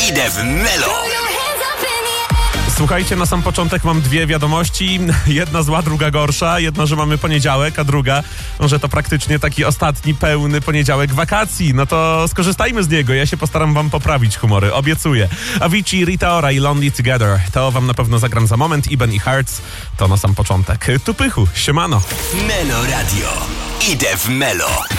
Idę w Melo. Słuchajcie, na sam początek mam dwie wiadomości. Jedna zła, druga gorsza. Jedna, że mamy poniedziałek, a druga, że to praktycznie taki ostatni pełny poniedziałek wakacji. No to skorzystajmy z niego. Ja się postaram wam poprawić humory, obiecuję. Avicii, Rita Ora i Lonely Together. To wam na pewno zagram za moment. Iben i Hearts to na sam początek. Tu pychu, siemano. Melo Radio. Idę w Melo.